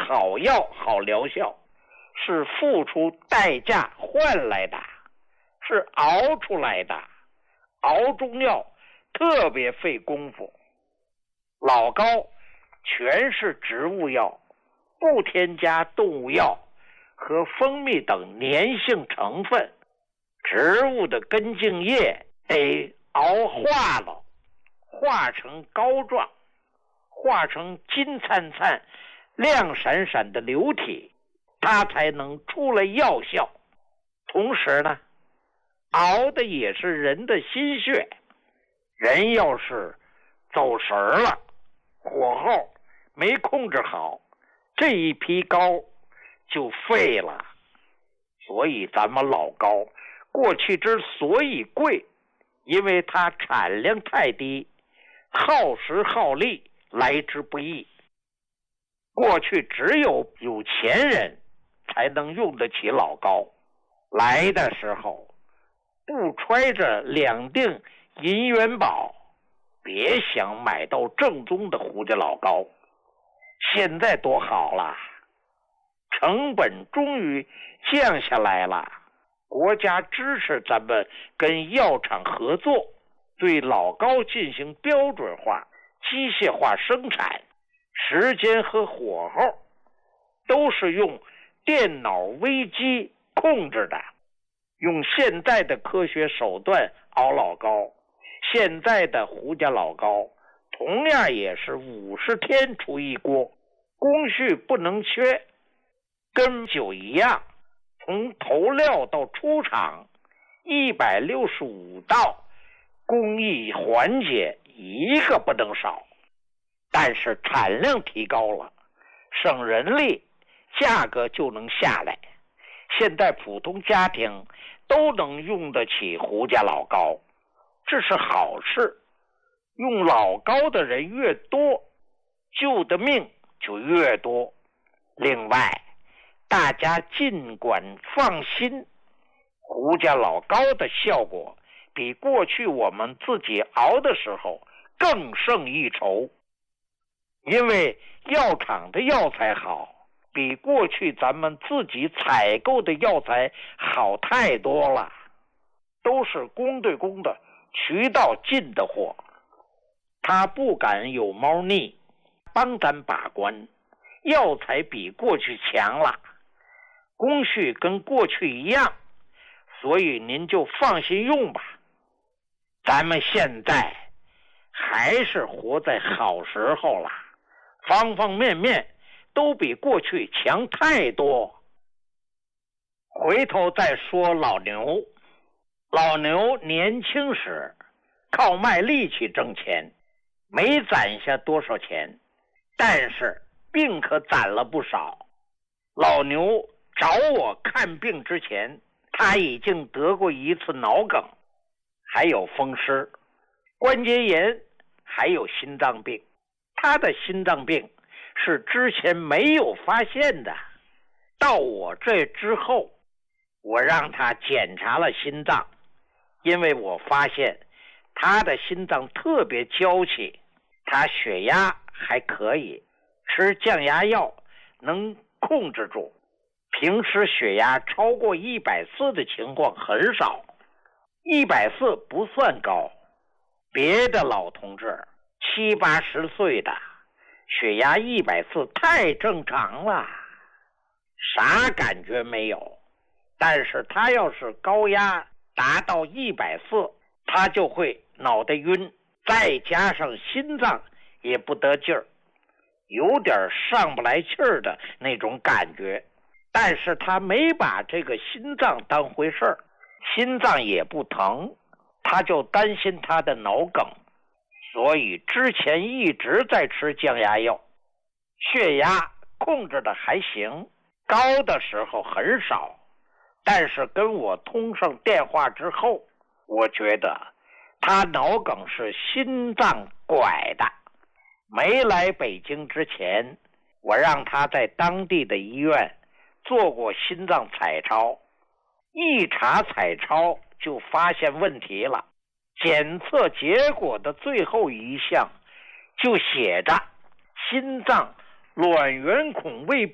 好药好疗效，是付出代价换来的，是熬出来的。熬中药特别费功夫。老膏全是植物药，不添加动物药和蜂蜜等粘性成分，植物的根茎叶得熬化了，化成膏状，化成金灿灿亮闪闪的流体，它才能出来药效。同时呢，熬的也是人的心血，人要是走神了，火候没控制好，这一批膏就废了。所以咱们老膏过去之所以贵，因为它产量太低，耗时耗力来之不易。过去只有有钱人才能用得起老膏，来的时候不揣着2锭银元宝，别想买到正宗的胡家老膏。现在多好了，成本终于降下来了，国家支持咱们跟药厂合作，对老膏进行标准化、机械化生产，时间和火候都是用电脑微机控制的。用现在的科学手段熬老膏，现在的胡家老膏同样也是50天出一锅，工序不能缺，跟酒一样，从投料到出厂165道工艺环节一个不能少。但是产量提高了，省人力，价格就能下来。现在普通家庭都能用得起胡家老膏，这是好事。用老膏的人越多，救的命就越多。另外，大家尽管放心，胡家老膏的效果比过去我们自己熬的时候更胜一筹。因为药厂的药材好，比过去咱们自己采购的药材好太多了，都是公对公的渠道进的货，他不敢有猫腻，帮咱把关，药材比过去强了，工序跟过去一样，所以您就放心用吧。咱们现在还是活在好时候了，方方面面都比过去强太多。回头再说老牛，老牛年轻时靠卖力气挣钱，没攒下多少钱，但是病可攒了不少。老牛找我看病之前，他已经得过一次脑梗，还有风湿、关节炎，还有心脏病。他的心脏病是之前没有发现的，到我这之后，我让他检查了心脏，因为我发现他的心脏特别娇气，他血压还可以，吃降压药能控制住，平时血压超过140的情况很少，140不算高。别的老同志70、80岁的血压140太正常了，啥感觉没有。但是他要是高压达到140，他就会脑袋晕，再加上心脏也不得劲儿，有点上不来气儿的那种感觉。但是他没把这个心脏当回事儿，心脏也不疼，他就担心他的脑梗，所以之前一直在吃降压药，血压控制的还行，高的时候很少。但是跟我通上电话之后，我觉得他脑梗是心脏拐的。没来北京之前，我让他在当地的医院做过心脏彩超，一查彩超就发现问题了，检测结果的最后一项就写着心脏卵圆孔未